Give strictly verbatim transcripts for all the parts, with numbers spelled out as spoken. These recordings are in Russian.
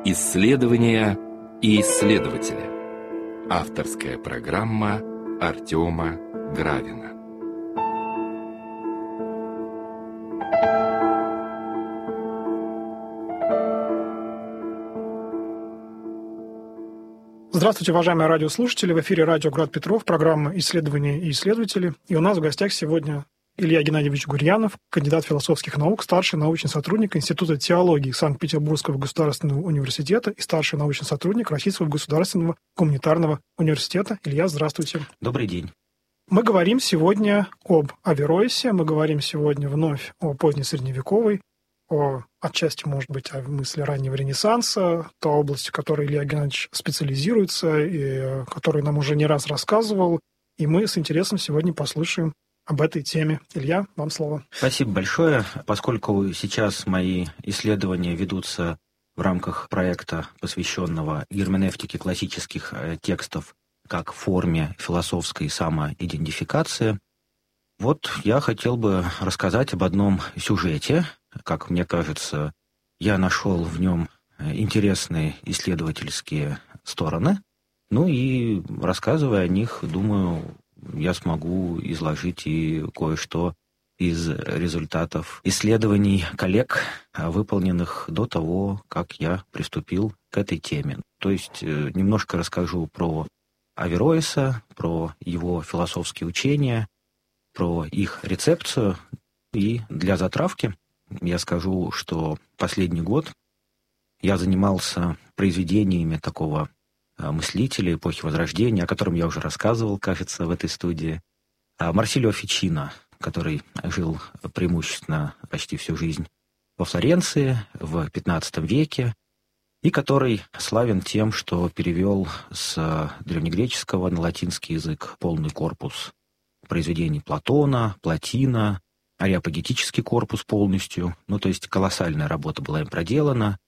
Исследования и исследователи. Авторская программа Артема Гравина. Здравствуйте, уважаемые радиослушатели. В эфире радио «Град Петров», программа «Исследования и исследователи». И у нас в гостях сегодня Илья Геннадьевич Гурьянов, кандидат философских наук, старший научный сотрудник Института теологии Санкт-Петербургского государственного университета и старший научный сотрудник Российского государственного гуманитарного университета. Илья, здравствуйте. Добрый день. Мы говорим сегодня об Авероэсе, мы говорим сегодня вновь о позднесредневековой, о, отчасти, может быть, о мысли раннего Ренессанса, та область, в которой Илья Геннадьевич специализируется и которую нам уже не раз рассказывал. И мы с интересом сегодня послушаем об этой теме. Илья, вам слово. Спасибо большое. Поскольку сейчас мои исследования ведутся в рамках проекта, посвященного герменевтике классических текстов как форме философской самоидентификации, вот я хотел бы рассказать об одном сюжете. Как мне кажется, я нашел в нем интересные исследовательские стороны. Ну и, рассказывая о них, думаю, я смогу изложить и кое-что из результатов исследований коллег, выполненных до того, как я приступил к этой теме. То есть немножко расскажу про Авероэса, про его философские учения, про их рецепцию. И для затравки я скажу, что последний год я занимался произведениями такого мыслителя эпохи Возрождения, о котором я уже рассказывал, кажется, в этой студии, Марсилио Фичино, который жил преимущественно почти всю жизнь во Флоренции в пятнадцатом веке, и который славен тем, что перевел с древнегреческого на латинский язык полный корпус произведений Платона, Плотина, ареопагетический корпус полностью. Ну, то есть колоссальная работа была им проделана.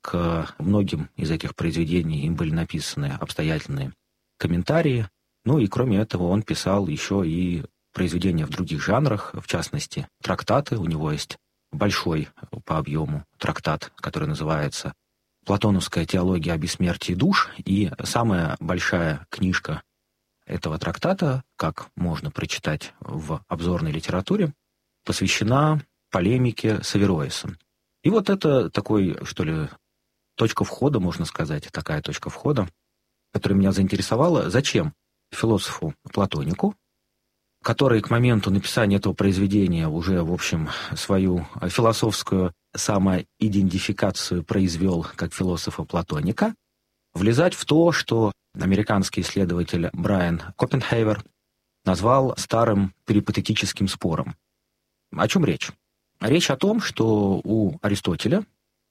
К многим из этих произведений им были написаны обстоятельные комментарии. Ну и кроме этого он писал еще и произведения в других жанрах, в частности, трактаты. У него есть большой по объему трактат, который называется «Платоновская теология о бессмертии душ». И самая большая книжка этого трактата, как можно прочитать в обзорной литературе, посвящена полемике с Авероэсом. И вот это такой, что ли, точка входа, можно сказать, такая точка входа, которая меня заинтересовала. Зачем философу-платонику, который к моменту написания этого произведения уже, в общем, свою философскую самоидентификацию произвел как философа-платоника, влезать в то, что американский исследователь Брайан Коппенхейвер назвал старым перипатетическим спором. О чем речь? Речь о том, что у Аристотеля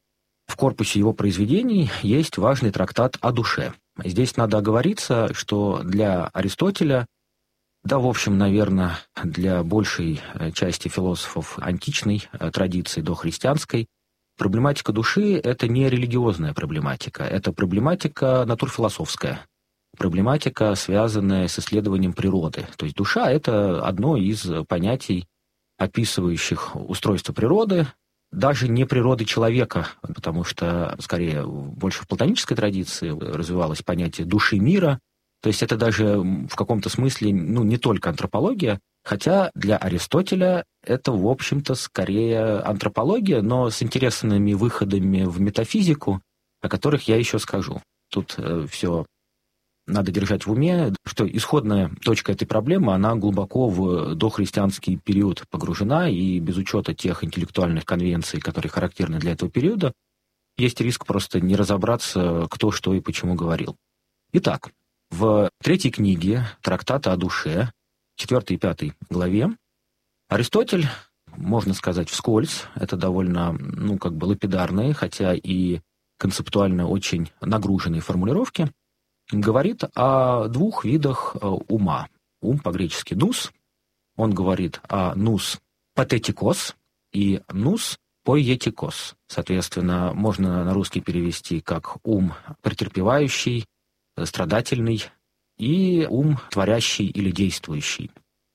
в корпусе его произведений есть важный трактат о душе. Здесь надо оговориться, что для Аристотеля, да, в общем, наверное, для большей части философов античной традиции дохристианской, проблематика души – это не религиозная проблематика, это проблематика натурфилософская, проблематика, связанная с исследованием природы. То есть душа – это одно из понятий, описывающих устройство природы, даже не природы человека, потому что, скорее, больше в платонической традиции развивалось понятие души мира. То есть это даже в каком-то смысле ну, не только антропология, хотя для Аристотеля это, в общем-то, скорее антропология, но с интересными выходами в метафизику, о которых я еще скажу. Тут э, все надо держать в уме, что исходная точка этой проблемы, она глубоко в дохристианский период погружена, и без учета тех интеллектуальных конвенций, которые характерны для этого периода, есть риск просто не разобраться, кто что и почему говорил. Итак, в третьей книге трактата о душе, четвертой и пятой главе, Аристотель, можно сказать вскользь, это довольно, ну, как бы лапидарные, хотя и концептуально очень нагруженные формулировки, говорит о двух видах ума. Ум по-гречески «нус», он говорит о «нус патетикос» и «нус поиетикос». Соответственно, можно на русский перевести как «ум претерпевающий», «страдательный» и «ум творящий» или «действующий».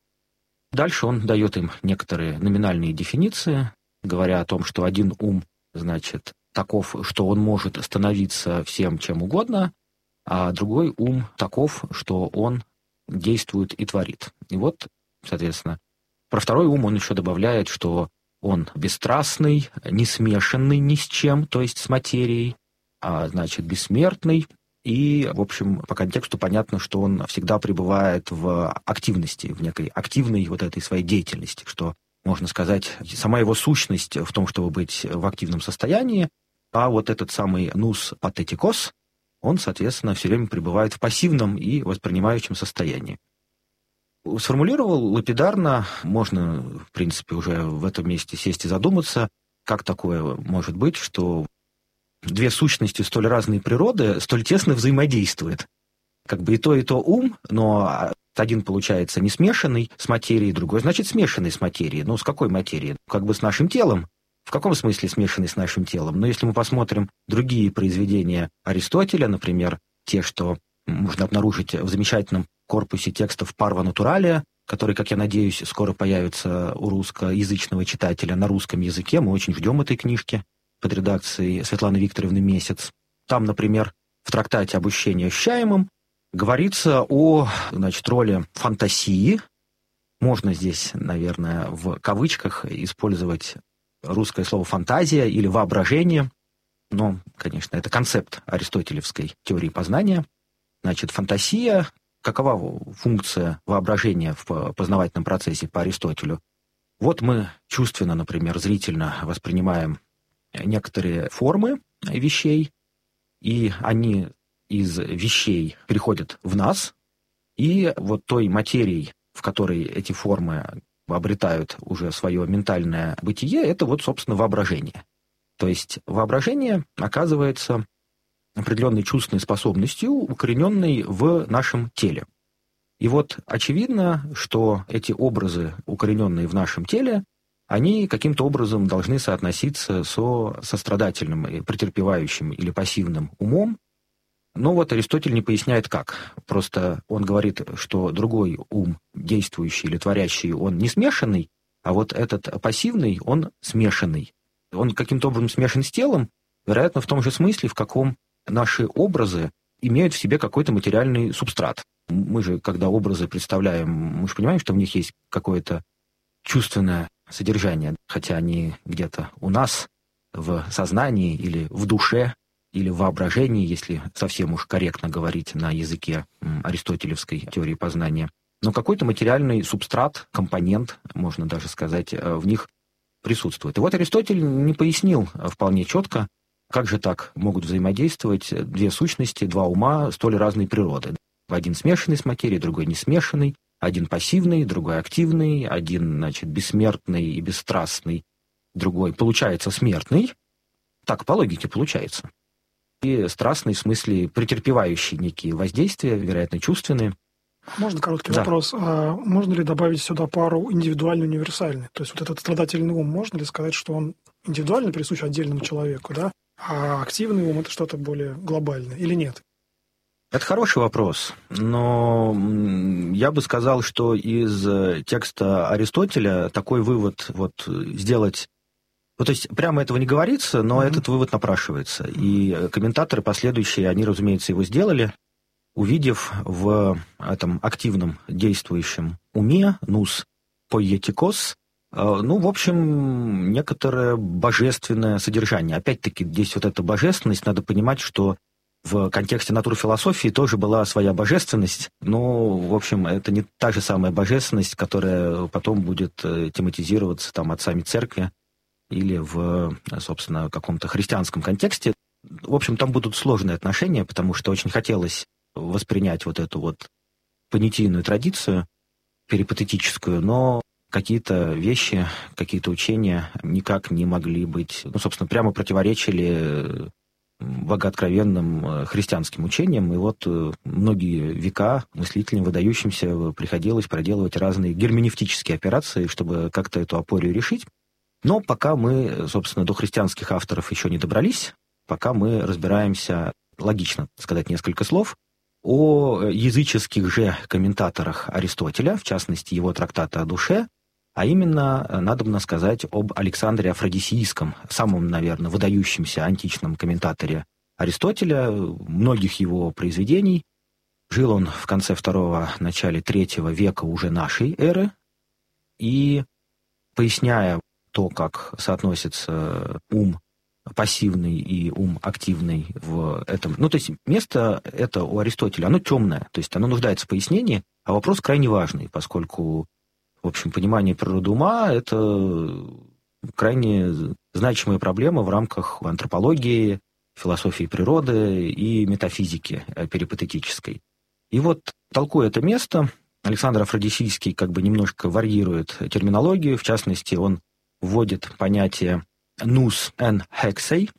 Дальше он дает им некоторые номинальные дефиниции, говоря о том, что один ум, значит, таков, что он может становиться всем чем угодно, а другой ум таков, что он действует и творит. И вот, соответственно, про второй ум он еще добавляет, что он бесстрастный, не смешанный ни с чем, то есть с материей, а значит, бессмертный. И, в общем, по контексту понятно, что он всегда пребывает в активности, в некой активной вот этой своей деятельности, что, можно сказать, сама его сущность в том, чтобы быть в активном состоянии, а вот этот самый нус патетикос, он, соответственно, все время пребывает в пассивном и воспринимающем состоянии. Сформулировал лапидарно, можно, в принципе, уже в этом месте сесть и задуматься, как такое может быть, что две сущности столь разной природы столь тесно взаимодействуют. Как бы и то, и то ум, но один получается не смешанный с материей, другой, значит, смешанный с материей. Ну, с какой материей? Как бы с нашим телом. В каком смысле смешанный с нашим телом? Но если мы посмотрим другие произведения Аристотеля, например, те, что можно обнаружить в замечательном корпусе текстов «Парва натуралия», который, как я надеюсь, скоро появится у русскоязычного читателя на русском языке. Мы очень ждем этой книжки под редакцией Светланы Викторовны Месяц. Там, например, в трактате об ощущении ощущаемым говорится о, значит, роли фантасии. Можно здесь, наверное, в кавычках использовать русское слово «фантазия» или «воображение». Но, конечно, это концепт аристотелевской теории познания. Значит, фантасия, какова функция воображения в познавательном процессе по Аристотелю? Вот мы чувственно, например, зрительно воспринимаем некоторые формы вещей, и они из вещей переходят в нас, и вот той материей, в которой эти формы обретают уже свое ментальное бытие, это вот, собственно, воображение. То есть воображение оказывается определенной чувственной способностью, укорененной в нашем теле. И вот очевидно, что эти образы, укорененные в нашем теле, они каким-то образом должны соотноситься со сострадательным, претерпевающим или пассивным умом. Но вот Аристотель не поясняет как. Просто он говорит, что другой ум, действующий или творящий, он не смешанный, а вот этот пассивный, он смешанный. Он каким-то образом смешан с телом, вероятно, в том же смысле, в каком наши образы имеют в себе какой-то материальный субстрат. Мы же, когда образы представляем, мы же понимаем, что в них есть какое-то чувственное содержание, хотя они где-то у нас в сознании или в душе, или в воображении, если совсем уж корректно говорить на языке аристотелевской теории познания. Но какой-то материальный субстрат, компонент, можно даже сказать, в них присутствует. И вот Аристотель не пояснил вполне четко, как же так могут взаимодействовать две сущности, два ума столь разной природы. Один смешанный с материей, другой не смешанный, один пассивный, другой активный, один, значит, бессмертный и бесстрастный, другой, получается, смертный. Так по логике получается. И страстный, в смысле, претерпевающий некие воздействия, вероятно, чувственные. Можно короткий да. вопрос? А можно ли добавить сюда пару индивидуально-универсальный? То есть вот этот страдательный ум, можно ли сказать, что он индивидуально присущ отдельному человеку, да? А активный ум – это что-то более глобальное или нет? Это хороший вопрос, но я бы сказал, что из текста Аристотеля такой вывод вот сделать... Ну, то есть прямо этого не говорится, но mm-hmm. этот вывод напрашивается. И комментаторы последующие, они, разумеется, его сделали, увидев в этом активном действующем уме, нус поиетикос, ну, в общем, некоторое божественное содержание. Опять-таки, здесь вот эта божественность, надо понимать, что в контексте натурфилософии тоже была своя божественность, но, в общем, это не та же самая божественность, которая потом будет тематизироваться там отцами церкви или в, собственно, каком-то христианском контексте. В общем, там будут сложные отношения, потому что очень хотелось воспринять вот эту вот понятийную традицию перипатетическую, но какие-то вещи, какие-то учения никак не могли быть, ну, собственно, прямо противоречили богооткровенным христианским учениям, и вот многие века мыслителям, выдающимся, приходилось проделывать разные герменевтические операции, чтобы как-то эту апорию решить. Но пока мы, собственно, до христианских авторов еще не добрались, пока мы разбираемся, логично сказать несколько слов, о языческих же комментаторах Аристотеля, в частности, его трактата о душе, А именно, надобно сказать об Александре Афродисийском, самом, наверное, выдающемся античном комментаторе Аристотеля, многих его произведений. Жил он в конце второго, начале третьего века уже нашей эры. И, поясняя то, как соотносится ум пассивный и ум активный в этом... Ну, то есть место это у Аристотеля, оно темное, то есть оно нуждается в пояснении, а вопрос крайне важный, поскольку, в общем, понимание природы ума — это крайне значимая проблема в рамках антропологии, философии природы и метафизики перипатетической. И вот, толкуя это место, Александр Афродисийский как бы немножко варьирует терминологию, в частности, он вводит понятие «nous en hexei».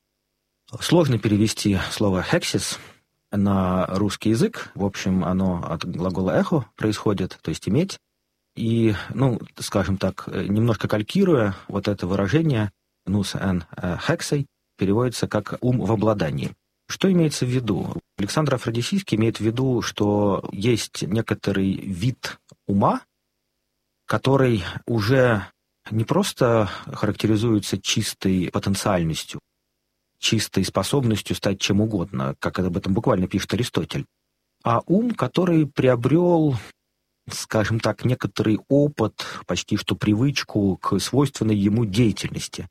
Сложно перевести слово «hexis» на русский язык. В общем, оно от глагола «эхо» происходит, то есть «иметь». И, ну, скажем так, немножко калькируя, вот это выражение «nous en hexei» переводится как «ум в обладании». Что имеется в виду? Александр Афродисийский имеет в виду, что есть некоторый вид ума, который уже не просто характеризуется чистой потенциальностью, чистой способностью стать чем угодно, как об этом буквально пишет Аристотель, а ум, который приобрел, скажем так, некоторый опыт, почти что привычку к свойственной ему деятельности.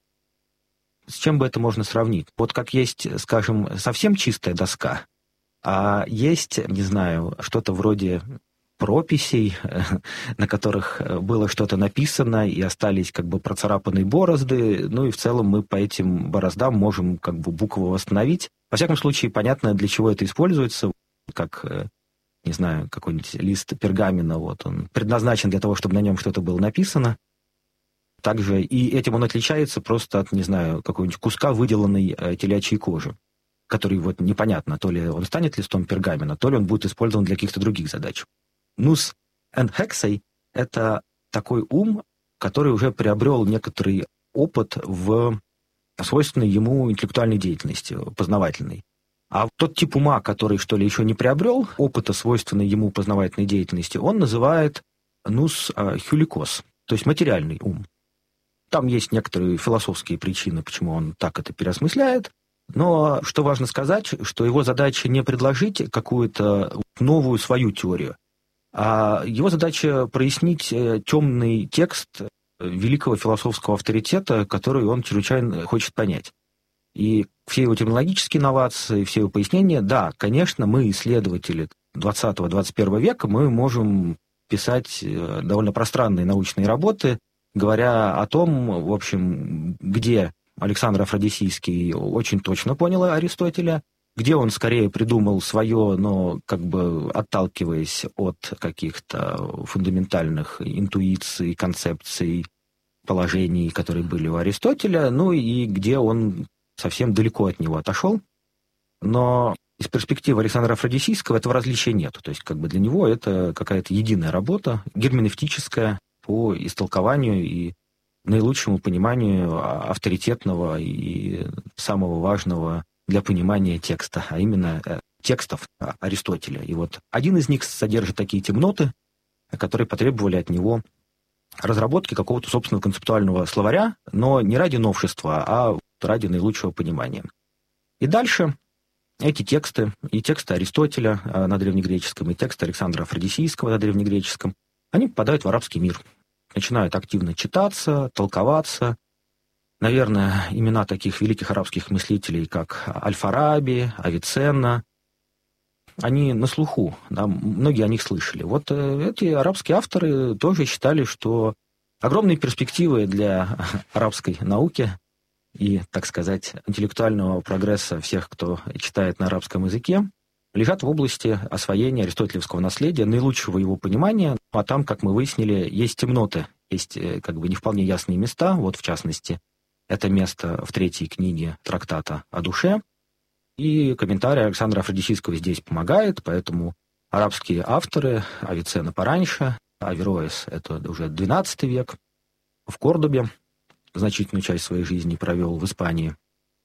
С чем бы это можно сравнить? Вот как есть, скажем, совсем чистая доска, а есть, не знаю, что-то вроде прописей, на которых было что-то написано, и остались как бы процарапанные борозды, ну и в целом мы по этим бороздам можем как бы буквы восстановить. Во всяком случае, понятно, для чего это используется, как, не знаю, какой-нибудь лист пергамента, вот он предназначен для того, чтобы на нем что-то было написано. Также и этим он отличается просто от, не знаю, какого-нибудь куска выделанной телячьей кожи, который вот непонятно, то ли он станет листом пергамента, то ли он будет использован для каких-то других задач. Nous en hexei — это такой ум, который уже приобрел некоторый опыт в свойственной ему интеллектуальной деятельности, познавательной. А тот тип ума, который, что ли, еще не приобрел опыта, свойственной ему познавательной деятельности, он называет nous hulikos, то есть материальный ум. Там есть некоторые философские причины, почему он так это переосмысляет. Но что важно сказать, что его задача не предложить какую-то новую свою теорию, а его задача прояснить темный текст великого философского авторитета, который он чрезвычайно хочет понять. И все его терминологические инновации, все его пояснения, да, конечно, мы, исследователи двадцатого-двадцать первого века, мы можем писать довольно пространные научные работы, говоря о том, в общем, где Александр Афродисийский очень точно понял Аристотеля, где он скорее придумал свое, но как бы отталкиваясь от каких-то фундаментальных интуиций, концепций, положений, которые были у Аристотеля, ну и где он совсем далеко от него отошел. Но из перспективы Александра Афродисийского этого различия нет. То есть как бы для него это какая-то единая работа, герменевтическая, по истолкованию и наилучшему пониманию авторитетного и самого важного для понимания текста, а именно текстов Аристотеля. И вот один из них содержит такие темноты, которые потребовали от него разработки какого-то собственного концептуального словаря, но не ради новшества, а ради наилучшего понимания. И дальше эти тексты, и тексты Аристотеля на древнегреческом, и тексты Александра Афродисийского на древнегреческом, они попадают в арабский мир, начинают активно читаться, толковаться. Наверное, имена таких великих арабских мыслителей, как Аль-Фараби, Авиценна, они на слуху, да, многие о них слышали. Вот эти арабские авторы тоже считали, что огромные перспективы для арабской науки и, так сказать, интеллектуального прогресса всех, кто читает на арабском языке, лежат в области освоения аристотелевского наследия, наилучшего его понимания, а там, как мы выяснили, есть темноты, есть как бы не вполне ясные места, вот в частности, это место в третьей книге трактата о душе, и комментарий Александра Афродисийского здесь помогает, поэтому арабские авторы, Авиценна пораньше, Авероэс — это уже двенадцатый век, в Кордобе значительную часть своей жизни провел в Испании.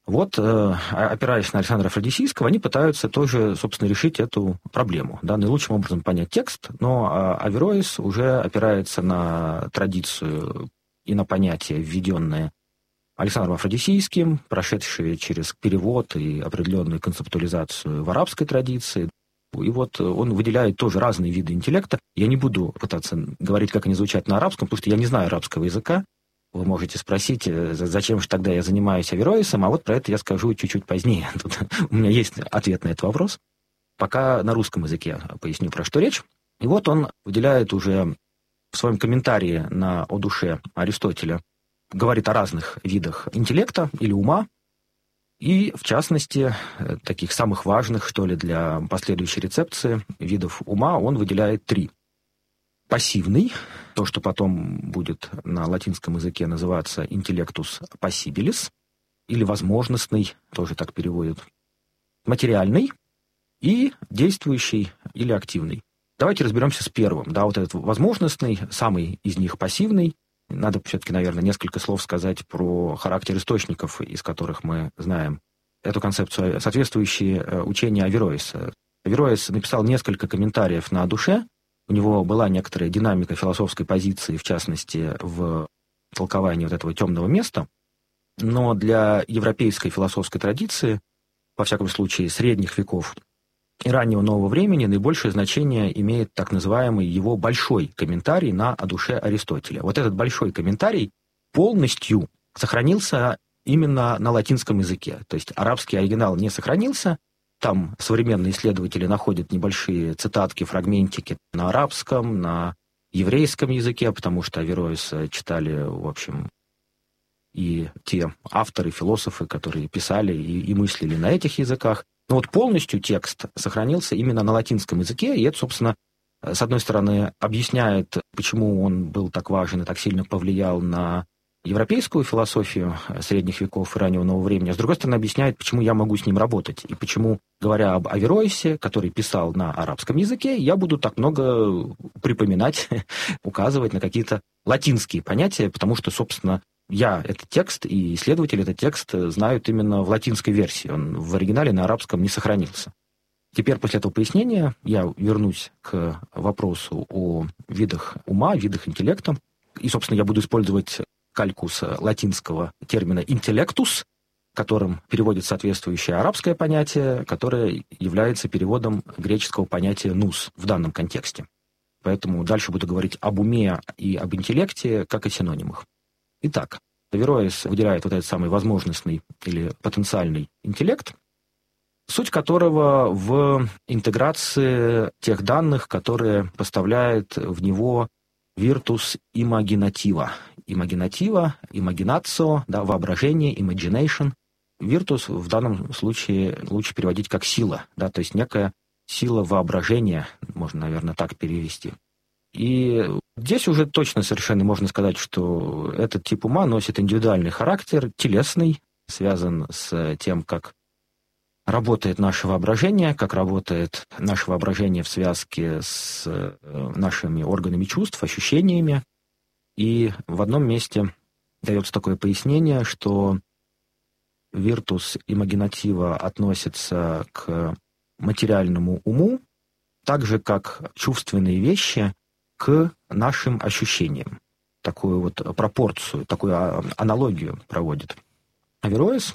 Вот, опираясь на Александра Фрадисийского, они пытаются тоже, собственно, решить эту проблему, да, наилучшим образом понять текст, но Авероис уже опирается на традицию и на понятия, введенные Александром Фрадисийским, прошедшие через перевод и определенную концептуализацию в арабской традиции. И вот он выделяет тоже разные виды интеллекта. Я не буду пытаться говорить, как они звучат на арабском, потому что я не знаю арабского языка. Вы можете спросить, зачем же тогда я занимаюсь Авероисом, а вот про это я скажу чуть-чуть позднее. Тут у меня есть ответ на этот вопрос. Пока на русском языке поясню, про что речь. И вот он выделяет уже в своем комментарии на «О душе» Аристотеля, говорит о разных видах интеллекта или ума, и, в частности, таких самых важных, что ли, для последующей рецепции видов ума он выделяет три. Пассивный, то, что потом будет на латинском языке называться intellectus possibilis, или возможностный, тоже так переводят. Материальный и действующий или активный. Давайте разберемся с первым. Да, вот этот возможностный, самый из них пассивный. Надо все-таки, наверное, несколько слов сказать про характер источников, из которых мы знаем эту концепцию, соответствующие учения Авероиса. Авероис написал несколько комментариев на «О душе». У него была некоторая динамика философской позиции, в частности, в толковании вот этого темного места. Но для европейской философской традиции, во всяком случае, средних веков и раннего нового времени, наибольшее значение имеет так называемый его большой комментарий на «О душе» Аристотеля. Вот этот большой комментарий полностью сохранился именно на латинском языке. То есть арабский оригинал не сохранился. Там современные исследователи находят небольшие цитатки, фрагментики на арабском, на еврейском языке, потому что Авероиса читали, в общем, и те авторы, философы, которые писали и, и мыслили на этих языках. Но вот полностью текст сохранился именно на латинском языке, и это, собственно, с одной стороны, объясняет, почему он был так важен и так сильно повлиял на европейскую философию средних веков и раннего нового времени, а с другой стороны, объясняет, почему я могу с ним работать, и почему, говоря об Авероисе, который писал на арабском языке, я буду так много припоминать, указывать на какие-то латинские понятия, потому что, собственно, я этот текст и исследователи этот текст знают именно в латинской версии. Он в оригинале на арабском не сохранился. Теперь, после этого пояснения, я вернусь к вопросу о видах ума, видах интеллекта. И, собственно, я буду использовать калькус латинского термина «intellectus», которым переводит соответствующее арабское понятие, которое является переводом греческого понятия «nous» в данном контексте. Поэтому дальше буду говорить об уме и об интеллекте как о синонимах. Итак, Авероис выделяет вот этот самый возможностный или потенциальный интеллект, суть которого в интеграции тех данных, которые поставляет в него virtus imaginativa. Imaginativa, imaginatio, да, воображение, imagination. Virtus в данном случае лучше переводить как сила, да, то есть некая сила воображения, можно, наверное, так перевести. И здесь уже точно совершенно можно сказать, что этот тип ума носит индивидуальный характер, телесный, связан с тем, как работает наше воображение, как работает наше воображение в связке с нашими органами чувств, ощущениями. И в одном месте дается такое пояснение, что virtus imaginativa относится к материальному уму, так же, как чувственные вещи к нашим ощущениям. Такую вот пропорцию, такую аналогию проводит Авероис.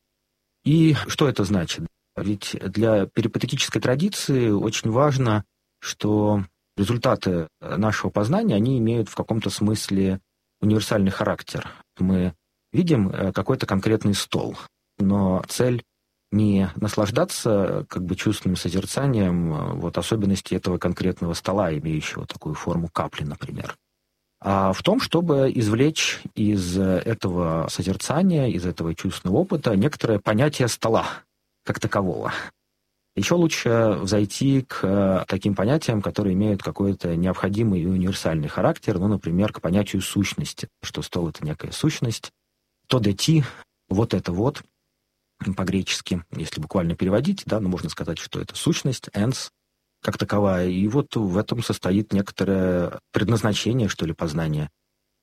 И что это значит? Ведь для перипатетической традиции очень важно, что результаты нашего познания, они имеют в каком-то смысле универсальный характер. Мы видим какой-то конкретный стол, но цель не наслаждаться как бы чувственным созерцанием вот, особенностей этого конкретного стола, имеющего такую форму капли, например, а в том, чтобы извлечь из этого созерцания, из этого чувственного опыта некоторое понятие стола как такового. Еще лучше взойти к таким понятиям, которые имеют какой-то необходимый и универсальный характер, ну, например, к понятию сущности, что стол — это некая сущность, то дети, вот это вот, по-гречески, если буквально переводить, да, ну, можно сказать, что это сущность, ens, как таковая, и вот в этом состоит некоторое предназначение, что ли, познания.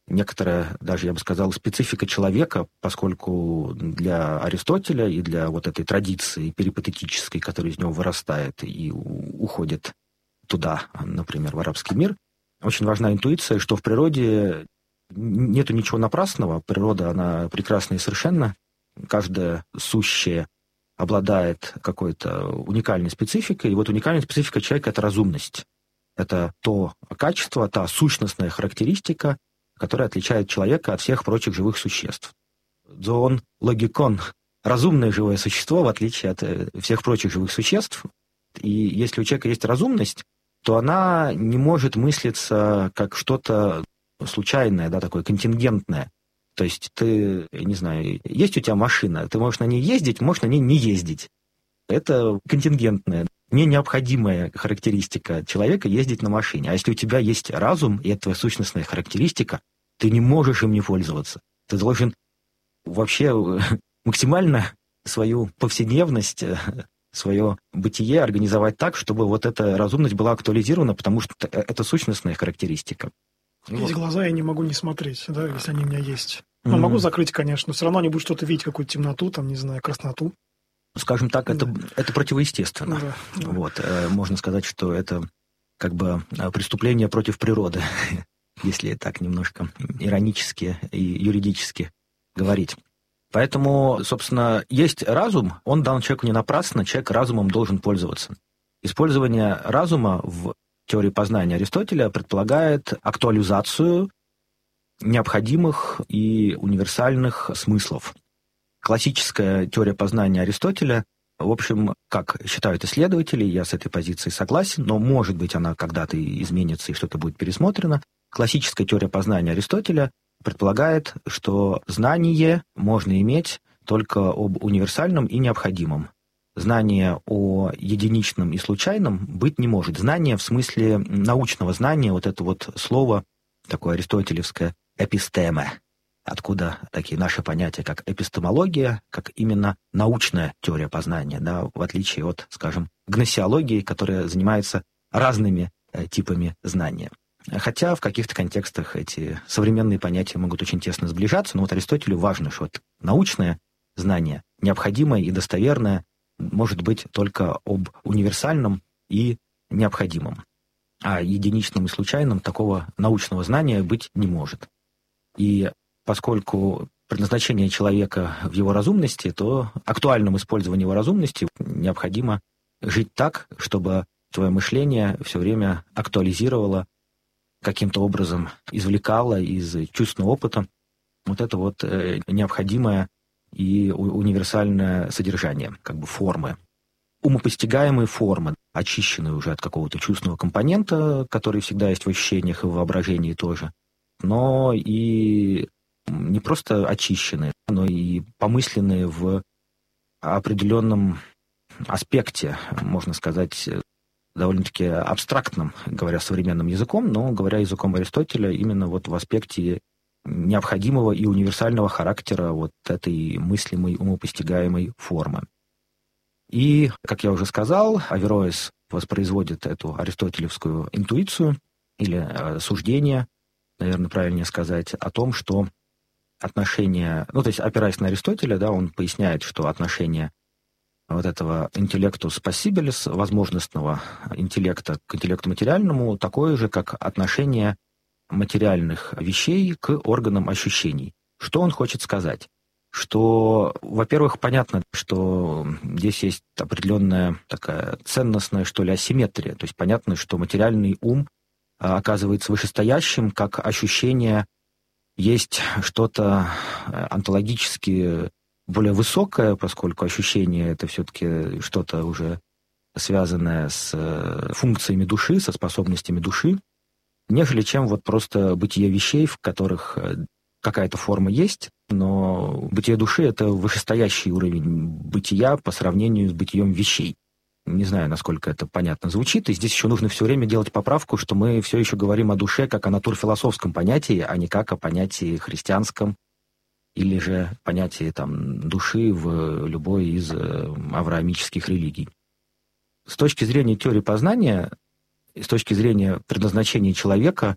некоторая, даже я бы сказал, специфика человека, поскольку для Аристотеля и для вот этой традиции перипатетической, которая из него вырастает и уходит туда, например, в арабский мир, очень важна интуиция, что в природе нету ничего напрасного, природа, она прекрасна и совершенна, каждое сущее обладает какой-то уникальной спецификой, и вот уникальная специфика человека – это разумность. Это то качество, та сущностная характеристика, которая отличает человека от всех прочих живых существ. Зоон логикон – разумное живое существо, в отличие от всех прочих живых существ. И если у человека есть разумность, то она не может мыслиться как что-то случайное, да, такое контингентное. То есть ты, не знаю, есть у тебя машина, ты можешь на ней ездить, можешь на ней не ездить. Это контингентное, не необходимая характеристика человека ездить на машине. А если у тебя есть разум, и это твоя сущностная характеристика, ты не можешь им не пользоваться. Ты должен вообще максимально свою повседневность, свое бытие организовать так, чтобы вот эта разумность была актуализирована, потому что это сущностная характеристика. Есть глаза, я не могу не смотреть, да, если они у меня есть. Ну, mm-hmm. могу закрыть, конечно, но все равно они будут что-то видеть, какую-то темноту, там, не знаю, красноту. Скажем так, это, да. это противоестественно. Да, да. Вот, можно сказать, что это как бы преступление против природы, если так немножко иронически и юридически говорить. Поэтому, собственно, есть разум, он дан человеку не напрасно, человек разумом должен пользоваться. Использование разума в теории познания Аристотеля предполагает актуализацию необходимых и универсальных смыслов. Классическая теория познания Аристотеля, в общем, как считают исследователи, я с этой позицией согласен, но, может быть, она когда-то изменится и что-то будет пересмотрено. Классическая теория познания Аристотеля предполагает, что знание можно иметь только об универсальном и необходимом. Знание о единичном и случайном быть не может. Знание в смысле научного знания, вот это вот слово такое аристотелевское «эпистеме», откуда такие наши понятия, как эпистемология, как именно научная теория познания, да, в отличие от, скажем, гносеологии, которая занимается разными э, типами знания. Хотя в каких-то контекстах эти современные понятия могут очень тесно сближаться, но вот Аристотелю важно, что вот научное знание, необходимое и достоверное, может быть только об универсальном и необходимом. А единичным и случайным такого научного знания быть не может. И поскольку предназначение человека в его разумности, то актуальному использованию его разумности необходимо жить так, чтобы твое мышление все время актуализировало, каким-то образом извлекало из чувственного опыта вот это вот необходимое и универсальное содержание, как бы формы. Умопостигаемые формы, очищенные уже от какого-то чувственного компонента, который всегда есть в ощущениях и в воображении тоже, но и не просто очищенные, но и помысленные в определенном аспекте, можно сказать, довольно-таки абстрактном, говоря современным языком, но говоря языком Аристотеля, именно вот в аспекте необходимого и универсального характера вот этой мыслимой, умопостигаемой формы. И, как я уже сказал, Авероэс воспроизводит эту аристотелевскую интуицию или э, суждение, наверное, правильнее сказать, о том, что отношение, ну, то есть, опираясь на Аристотеля, да, он поясняет, что отношение вот этого интеллектус пассибилис, возможностного интеллекта к интеллекту материальному, такое же, как отношение материальных вещей к органам ощущений. Что он хочет сказать? Что, во-первых, понятно, что здесь есть определенная такая ценностная, что ли, асимметрия. То есть понятно, что материальный ум оказывается вышестоящим, как ощущение есть что-то онтологически более высокое, поскольку ощущение — это все-таки что-то уже связанное с функциями души, со способностями души, нежели чем вот просто бытие вещей, в которых какая-то форма есть, но бытие души — это вышестоящий уровень бытия по сравнению с бытием вещей. Не знаю, насколько это понятно звучит, и здесь еще нужно все время делать поправку, что мы все еще говорим о душе как о натурфилософском понятии, а не как о понятии христианском или же понятии там, души в любой из авраамических религий. С точки зрения теории познания, с точки зрения предназначения человека,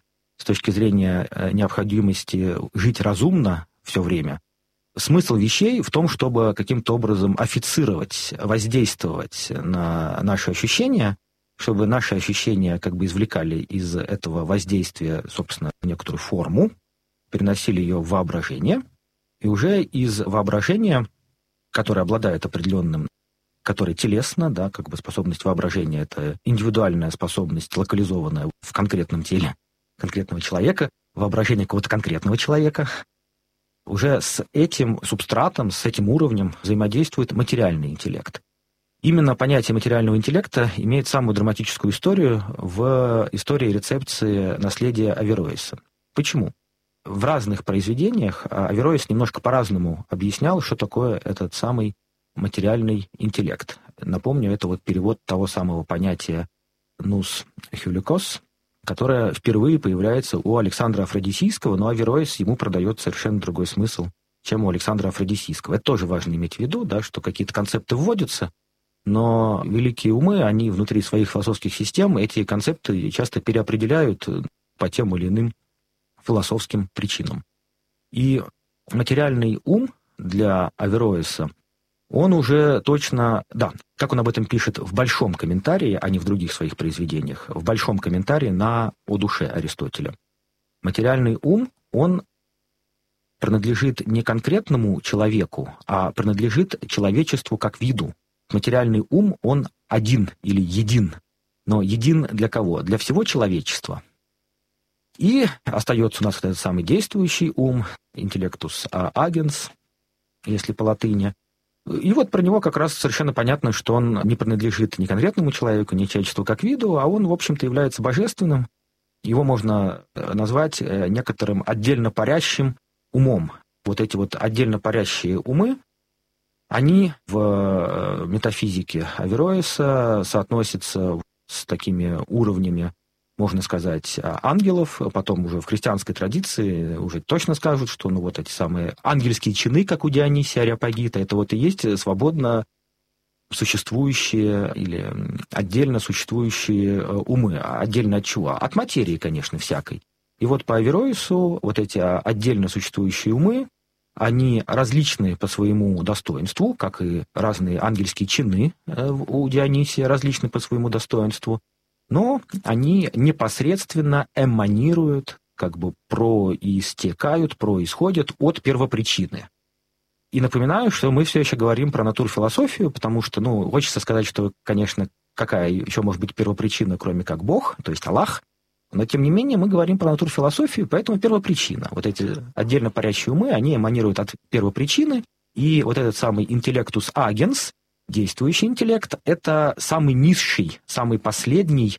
с точки зрения необходимости жить разумно все время. Смысл вещей в том, чтобы каким-то образом официровать, воздействовать на наши ощущения, чтобы наши ощущения как бы извлекали из этого воздействия, собственно, некоторую форму, переносили ее в воображение, и уже из воображения, которое обладает определенным, которое телесно, да, как бы способность воображения, это индивидуальная способность, локализованная в конкретном теле конкретного человека, воображение какого-то конкретного человека, уже с этим субстратом, с этим уровнем взаимодействует материальный интеллект. Именно понятие материального интеллекта имеет самую драматическую историю в истории рецепции наследия Авероэса. Почему? В разных произведениях Авероэс немножко по-разному объяснял, что такое этот самый материальный интеллект. Напомню, это вот перевод того самого понятия «нус хюликос», которое впервые появляется у Александра Афродисийского, но Авероэс ему продает совершенно другой смысл, чем у Александра Афродисийского. Это тоже важно иметь в виду, да, что какие-то концепты вводятся, но великие умы, они внутри своих философских систем эти концепты часто переопределяют по тем или иным философским причинам. И материальный ум для Авероэса, он уже точно, да, как он об этом пишет в большом комментарии, а не в других своих произведениях, в большом комментарии на «О душе» Аристотеля. Материальный ум, он принадлежит не конкретному человеку, а принадлежит человечеству как виду. Материальный ум, он один или един. Но един для кого? Для всего человечества. И остается у нас этот самый действующий ум, интеллектус агенс, если по латыни. И вот про него как раз совершенно понятно, что он не принадлежит ни конкретному человеку, ни человечеству как виду, а он, в общем-то, является божественным. Его можно назвать некоторым отдельно парящим умом. Вот эти вот отдельно парящие умы, они в метафизике Авероэса соотносятся с такими уровнями, можно сказать, ангелов. Потом уже в христианской традиции уже точно скажут, что ну, вот эти самые ангельские чины, как у Дионисия Ареопагита, это вот и есть свободно существующие или отдельно существующие умы. Отдельно от чего? От материи, конечно, всякой. И вот по Авероэсу вот эти отдельно существующие умы, они различны по своему достоинству, как и разные ангельские чины у Дионисия различны по своему достоинству, но они непосредственно эманируют, как бы проистекают, происходят от первопричины. И напоминаю, что мы все еще говорим про натурфилософию, потому что, ну, хочется сказать, что, конечно, какая еще может быть первопричина, кроме как Бог, то есть Аллах, но, тем не менее, мы говорим про натурфилософию, поэтому первопричина. Вот эти отдельно парящие умы, они эманируют от первопричины, и вот этот самый интеллектус агенс, действующий интеллект, это самый низший, самый последний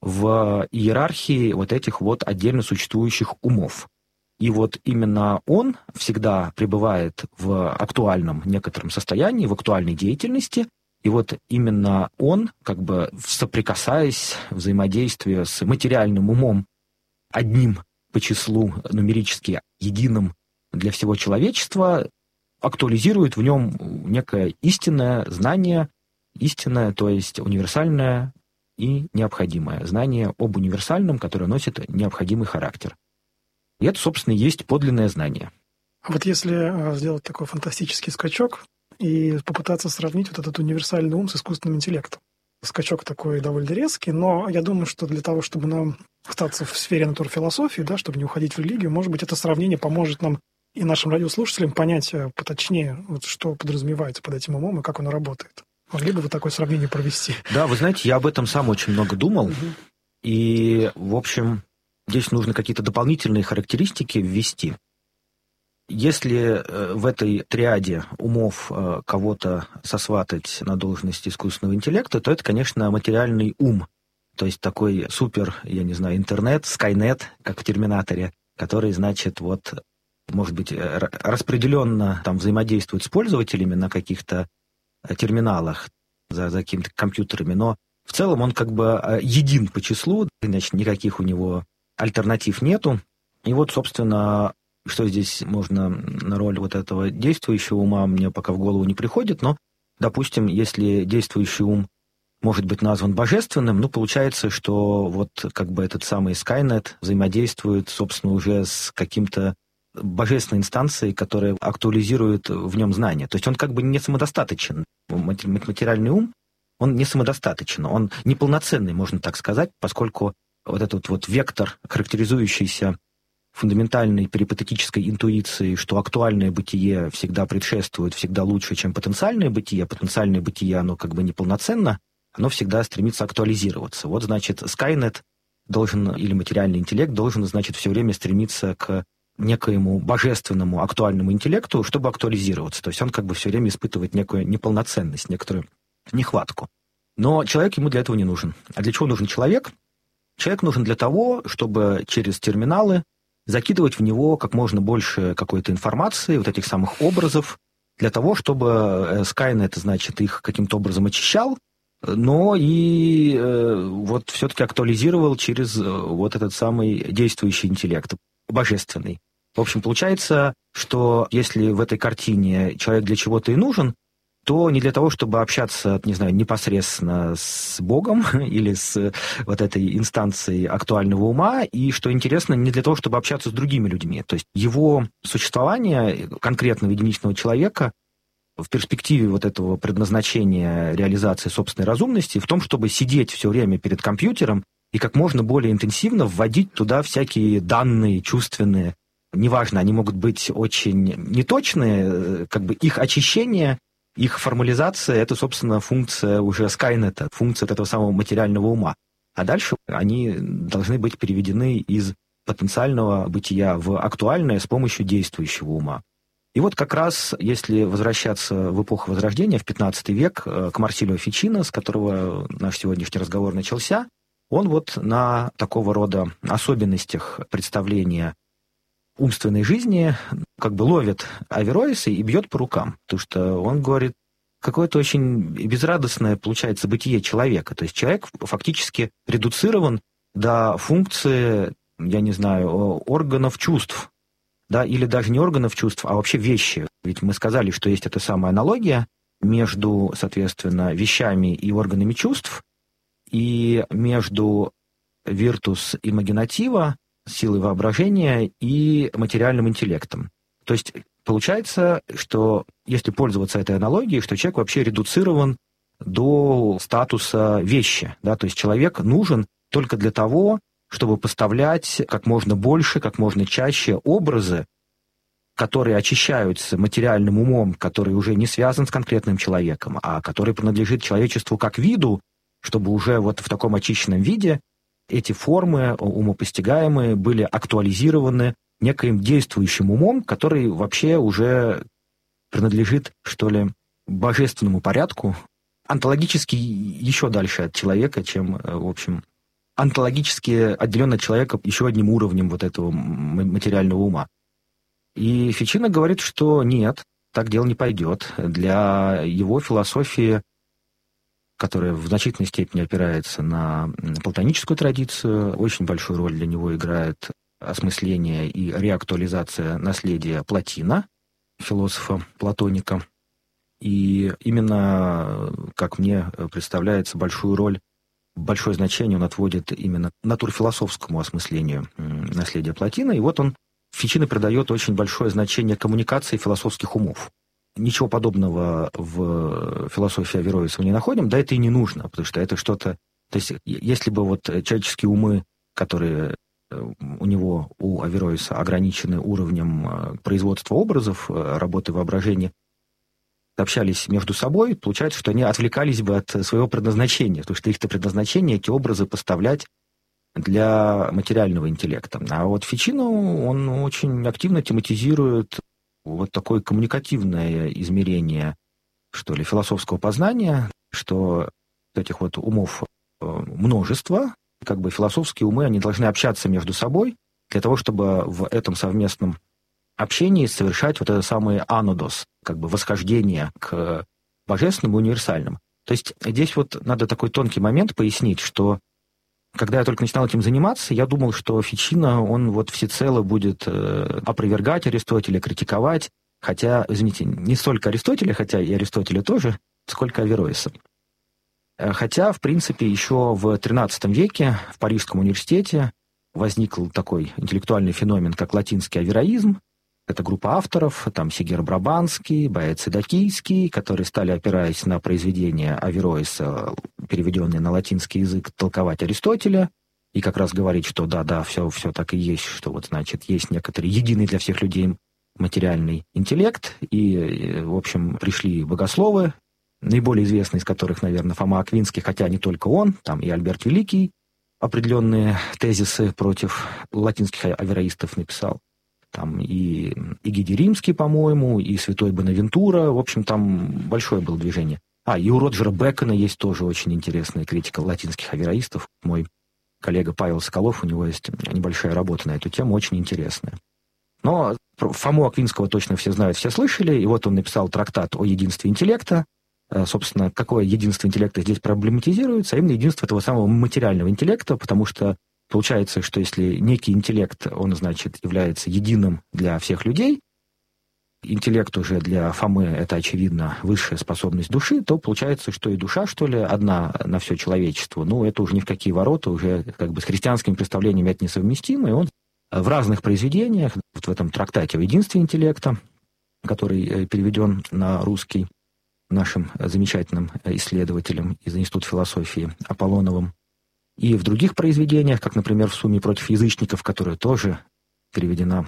в иерархии вот этих вот отдельно существующих умов. И вот именно он всегда пребывает в актуальном некотором состоянии, в актуальной деятельности, и вот именно он, как бы соприкасаясь, взаимодействуя с материальным умом, одним по числу нумерически единым для всего человечества, актуализирует в нем некое истинное знание, истинное, то есть универсальное и необходимое знание об универсальном, которое носит необходимый характер. И это, собственно, и есть подлинное знание. А вот если сделать такой фантастический скачок и попытаться сравнить вот этот универсальный ум с искусственным интеллектом. Скачок такой довольно резкий, но я думаю, что для того, чтобы нам остаться в сфере натурфилософии, да, чтобы не уходить в религию, может быть, это сравнение поможет нам и нашим радиослушателям понять поточнее, вот, что подразумевается под этим умом и как оно работает. Могли бы вы такое сравнение провести? Да, вы знаете, я об этом сам очень много думал. Угу. И, в общем, здесь нужно какие-то дополнительные характеристики ввести. Если в этой триаде умов кого-то сосватать на должность искусственного интеллекта, то это, конечно, материальный ум. То есть такой супер, я не знаю, интернет, скайнет, как в «Терминаторе», который, значит, вот, может быть, распределенно там взаимодействует с пользователями на каких-то терминалах за, за какими-то компьютерами, но в целом он как бы един по числу, значит, никаких у него альтернатив нету. И вот, собственно, что здесь можно на роль вот этого действующего ума, мне пока в голову не приходит, но, допустим, если действующий ум может быть назван божественным, ну, получается, что вот как бы этот самый Skynet взаимодействует, собственно, уже с каким-то божественной инстанцией, которая актуализирует в нем знания. То есть он как бы не самодостаточен. Материальный ум, он не самодостаточен, он неполноценный, можно так сказать, поскольку вот этот вот вектор, характеризующийся фундаментальной перипатетической интуицией, что актуальное бытие всегда предшествует, всегда лучше, чем потенциальное бытие. Потенциальное бытие, оно как бы неполноценно, оно всегда стремится актуализироваться. Вот, значит, Skynet должен, или материальный интеллект должен, значит, все время стремиться к некоему божественному актуальному интеллекту, чтобы актуализироваться. То есть он как бы все время испытывает некую неполноценность, некоторую нехватку. Но человек ему для этого не нужен. А для чего нужен человек? Человек нужен для того, чтобы через терминалы закидывать в него как можно больше какой-то информации, вот этих самых образов, для того, чтобы Skynet, значит, их каким-то образом очищал, но и э, вот все-таки актуализировал через вот этот самый действующий интеллект, божественный. В общем, получается, что если в этой картине человек для чего-то и нужен, то не для того, чтобы общаться, не знаю, непосредственно с Богом или с вот этой инстанцией актуального ума, и, что интересно, не для того, чтобы общаться с другими людьми. То есть его существование конкретного единичного человека в перспективе вот этого предназначения реализации собственной разумности в том, чтобы сидеть все время перед компьютером и как можно более интенсивно вводить туда всякие данные чувственные. Неважно, они могут быть очень неточные, как бы их очищение, их формализация – это, собственно, функция уже Скайнета, функция этого самого материального ума. А дальше они должны быть переведены из потенциального бытия в актуальное с помощью действующего ума. И вот как раз, если возвращаться в эпоху Возрождения, в пятнадцатый век, к Марсилио Фичино, с которого наш сегодняшний разговор начался, он вот на такого рода особенностях представления умственной жизни как бы ловит Авероиса и бьет по рукам. Потому что он говорит, какое-то очень безрадостное получается бытие человека. То есть человек фактически редуцирован до функции, я не знаю, органов чувств. Да, или даже не органов чувств, а вообще вещи. Ведь мы сказали, что есть эта самая аналогия между, соответственно, вещами и органами чувств, и между виртус имагинатива, силой воображения, и материальным интеллектом. То есть получается, что если пользоваться этой аналогией, что человек вообще редуцирован до статуса вещи. Да? То есть человек нужен только для того, чтобы поставлять как можно больше, как можно чаще образы, которые очищаются материальным умом, который уже не связан с конкретным человеком, а который принадлежит человечеству как виду, чтобы уже вот в таком очищенном виде эти формы умопостигаемые были актуализированы некоим действующим умом, который вообще уже принадлежит, что ли, божественному порядку, онтологически еще дальше от человека, чем, в общем, онтологически отделен от человека еще одним уровнем вот этого материального ума. И Фичино говорит, что нет, так дело не пойдет. Для его философии, которая в значительной степени опирается на платоническую традицию, очень большую роль для него играет осмысление и реактуализация наследия Платина, философа-платоника. И именно, как мне представляется, большую роль, большое значение он отводит именно натурфилософскому осмыслению наследия Платина. И вот он, Фичино, придает очень большое значение коммуникации философских умов. Ничего подобного в философии Авероиса мы не находим, да это и не нужно, потому что это что-то... То есть если бы вот человеческие умы, которые у него, у Авероиса, ограничены уровнем производства образов, работы воображения, общались между собой, получается, что они отвлекались бы от своего предназначения, потому что их-то предназначение эти образы поставлять для материального интеллекта. А вот Фичино, он очень активно тематизирует вот такое коммуникативное измерение, что ли, философского познания, что этих вот умов множество, как бы философские умы, они должны общаться между собой для того, чтобы в этом совместном общении совершать вот это самое анодос, как бы восхождение к божественному универсальному. То есть здесь вот надо такой тонкий момент пояснить, что когда я только начинал этим заниматься, я думал, что Фичино, он вот всецело будет опровергать Аристотеля, критиковать, хотя, извините, не столько Аристотеля, хотя и Аристотеля тоже, сколько Авероиса. Хотя, в принципе, еще в тринадцатом веке в Парижском университете возник такой интеллектуальный феномен, как латинский авероизм. Это группа авторов, там Сигер Брабанский, Боэци Дакийский, которые стали, опираясь на произведения Авероиса, переведенные на латинский язык, толковать Аристотеля и как раз говорить, что да-да, все, все так и есть, что вот, значит, есть некоторый единый для всех людей материальный интеллект. И, в общем, пришли богословы, наиболее известный из которых, наверное, Фома Аквинский, хотя не только он, там и Альберт Великий определенные тезисы против латинских авероистов написал. Там и Эгидий Римский, по-моему, и святой Бонавентура. В общем, там большое было движение. А, и у Роджера Бэкона есть тоже очень интересная критика латинских авероистов. Мой коллега Павел Соколов, у него есть небольшая работа на эту тему, очень интересная. Но Фому Аквинского точно все знают, все слышали. И вот он написал трактат о единстве интеллекта. Собственно, какое единство интеллекта здесь проблематизируется, а именно единство этого самого материального интеллекта, потому что получается, что если некий интеллект, он, значит, является единым для всех людей, интеллект уже для Фомы – это, очевидно, высшая способность души, то получается, что и душа, что ли, одна на все человечество. Ну, это уже ни в какие ворота, уже как бы с христианскими представлениями это несовместимо, и он в разных произведениях, вот в этом трактате о единстве интеллекта, который переведен на русский нашим замечательным исследователем из Института философии Аполлоновым, и в других произведениях, как, например, в «Сумме против язычников», которая тоже переведена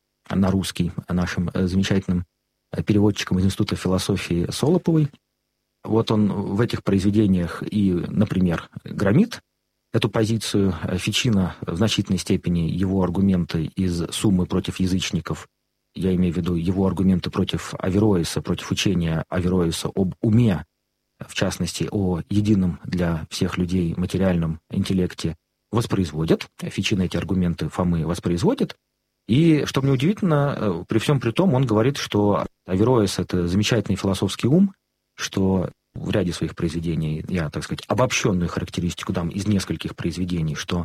на русский нашим замечательным переводчиком из Института философии Солоповой. Вот он в этих произведениях и, например, громит эту позицию. Фичино в значительной степени его аргументы из «Суммы против язычников», я имею в виду его аргументы против Авероиса, против учения Авероиса об уме, в частности, о едином для всех людей материальном интеллекте, воспроизводит. Фичино эти аргументы Фомы воспроизводит. И, что мне удивительно, при всем при том, он говорит, что Авероис – это замечательный философский ум, что в ряде своих произведений, я, так сказать, обобщенную характеристику дам из нескольких произведений, что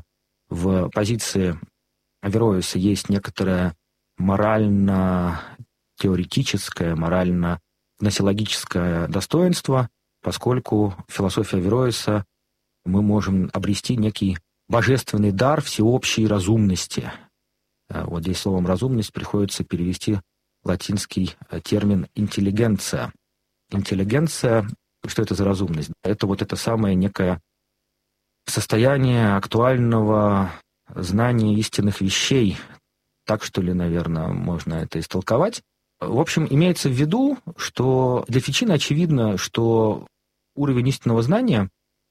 в позиции Авероиса есть некоторое морально-теоретическое, морально-гносеологическое достоинство, поскольку в философии Авероиса мы можем обрести некий божественный дар всеобщей разумности. Вот здесь словом «разумность» приходится перевести латинский термин «интеллигенция». Интеллигенция, что это за разумность? Это вот это самое некое состояние актуального знания истинных вещей. Так, что ли, наверное, можно это истолковать. В общем, имеется в виду, что для Фичино очевидно, что уровень истинного знания,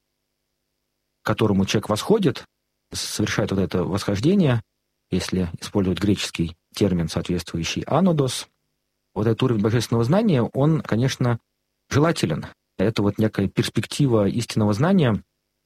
к которому человек восходит, совершает вот это восхождение, если использовать греческий термин, соответствующий «анодос», вот этот уровень божественного знания, он, конечно, желателен. Это вот некая перспектива истинного знания,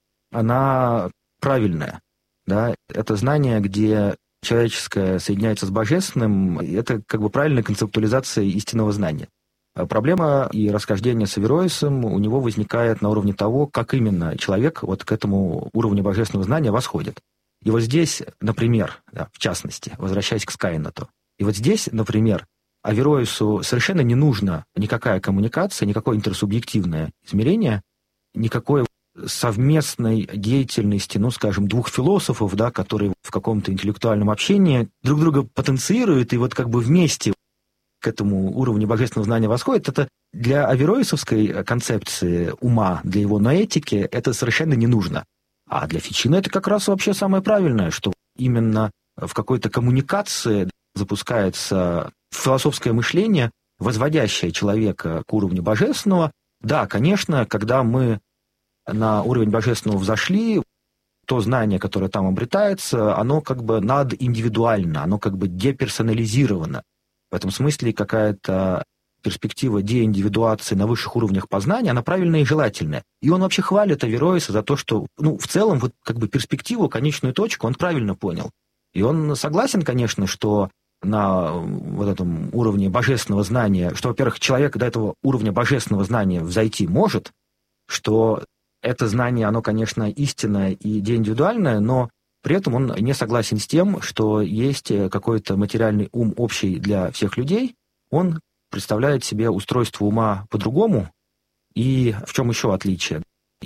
она правильная. Да? Это знание, где человеческое соединяется с божественным, это как бы правильная концептуализация истинного знания. Проблема и расхождение с Авероисом у него возникает на уровне того, как именно человек вот к этому уровню божественного знания восходит. И вот здесь, например, да, в частности, возвращаясь к Скайнету, и вот здесь, например, Авероису совершенно не нужна никакая коммуникация, никакое интерсубъективное измерение, никакой совместной деятельности, ну, скажем, двух философов, да, которые в каком-то интеллектуальном общении друг друга потенцируют и вот как бы вместе к этому уровню божественного знания восходят. Это для авероисовской концепции ума, для его ноэтики, это совершенно не нужно. А для Фичино это как раз вообще самое правильное, что именно в какой-то коммуникации запускается философское мышление, возводящее человека к уровню божественного. Да, конечно, когда мы на уровень божественного взошли, то знание, которое там обретается, оно как бы надиндивидуально, оно как бы деперсонализировано. В этом смысле какая-то перспектива деиндивидуации на высших уровнях познания, она правильная и желательная. И он вообще хвалит Авероиса за то, что, ну, в целом, вот как бы перспективу, конечную точку он правильно понял. И он согласен, конечно, что на вот этом уровне божественного знания, что, во-первых, человек до этого уровня божественного знания взойти может, что это знание, оно, конечно, истинное и деиндивидуальное, но при этом он не согласен с тем, что есть какой-то материальный ум общий для всех людей. Он представляет себе устройство ума по-другому. И в чем еще отличие? И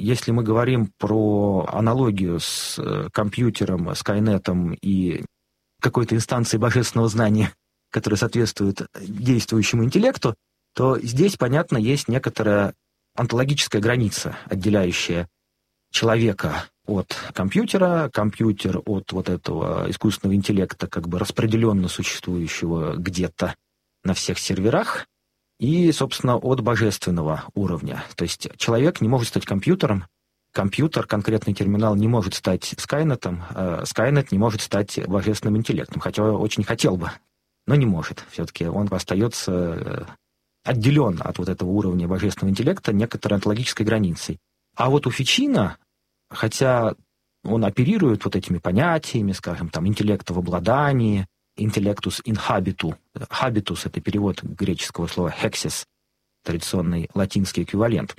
если мы говорим про аналогию с компьютером, Скайнетом и какой-то инстанцией божественного знания, которая соответствует действующему интеллекту, то здесь, понятно, есть некоторая онтологическая граница, отделяющая человека от компьютера, компьютер от вот этого искусственного интеллекта, как бы распределенно существующего где-то на всех серверах, и, собственно, от божественного уровня. То есть человек не может стать компьютером, компьютер, конкретный терминал, не может стать Скайнетом, а Скайнет не может стать божественным интеллектом, хотя очень хотел бы, но не может. Все-таки он остается отделен от вот этого уровня божественного интеллекта некоторой онтологической границей. А вот у Фичино, хотя он оперирует вот этими понятиями, скажем, там, интеллекта в обладании, intellectus in habitu. Habitus — это перевод греческого слова hexis, традиционный латинский эквивалент.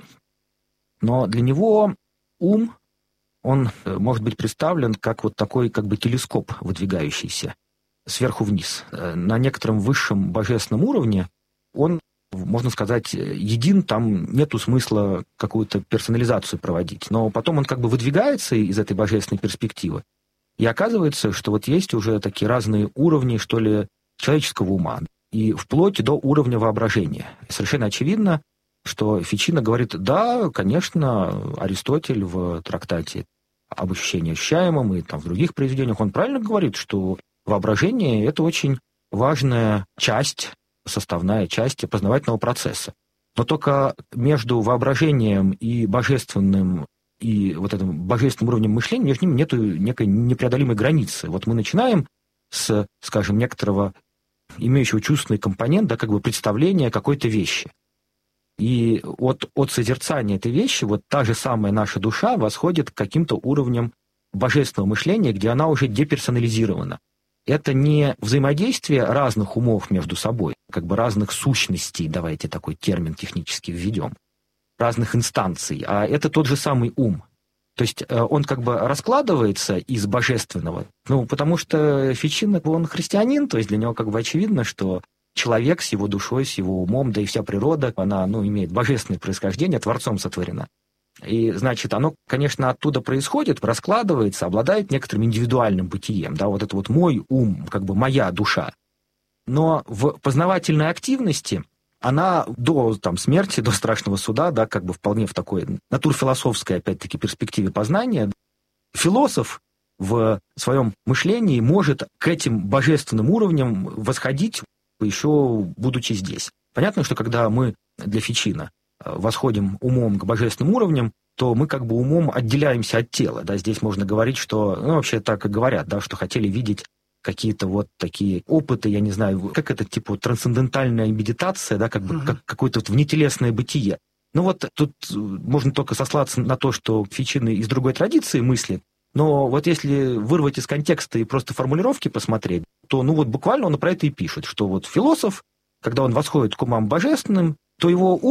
Но для него ум, он может быть представлен как вот такой как бы телескоп, выдвигающийся сверху вниз. На некотором высшем божественном уровне он, можно сказать, един, там нету смысла какую-то персонализацию проводить. Но потом он как бы выдвигается из этой божественной перспективы. И оказывается, что вот есть уже такие разные уровни, что ли, человеческого ума. И вплоть до уровня воображения. И совершенно очевидно, что Фичино говорит, да, конечно, Аристотель в трактате об ощущении ощущаемом и там в других произведениях, он правильно говорит, что воображение — это очень важная часть, составная часть познавательного процесса. Но только между воображением и божественным и вот этим божественным уровнем мышления, между ними нет некой непреодолимой границы. Вот мы начинаем с, скажем, некоторого имеющего чувственный компонент, да, как бы представления какой-то вещи. И от, от созерцания этой вещи вот та же самая наша душа восходит к каким-то уровням божественного мышления, где она уже деперсонализирована. Это не взаимодействие разных умов между собой, как бы разных сущностей, давайте такой термин технически введем, разных инстанций, а это тот же самый ум. То есть он как бы раскладывается из божественного, ну, потому что Фичино, он христианин, то есть для него как бы очевидно, что человек с его душой, с его умом, да и вся природа, она, ну, имеет божественное происхождение, Творцом сотворена. И, значит, оно, конечно, оттуда происходит, раскладывается, обладает некоторым индивидуальным бытием, да, вот это вот мой ум, как бы моя душа. Но в познавательной активности она до там, смерти, до страшного суда, да, как бы вполне в такой натурфилософской, опять-таки, перспективе познания, философ в своем мышлении может к этим божественным уровням восходить, еще будучи здесь. Понятно, что когда мы для Фичино восходим умом к божественным уровням, то мы как бы умом отделяемся от тела. Да? Здесь можно говорить, что, ну, вообще так и говорят, да, что хотели видеть какие-то вот такие опыты, я не знаю, как это, типа, трансцендентальная медитация, да, как бы, uh-huh. как какое-то вот внетелесное бытие. Ну вот тут можно только сослаться на то, что Фичино из другой традиции мыслит, но вот если вырвать из контекста и просто формулировки посмотреть, то, ну вот буквально он про это и пишет, что вот философ, когда он восходит к умам божественным, то его ум